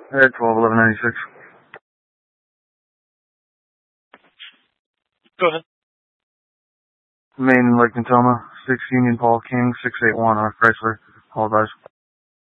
At 121196. Go ahead. Main Lake Natoma, 6 Union Paul King, 681 on Chrysler. Apologize.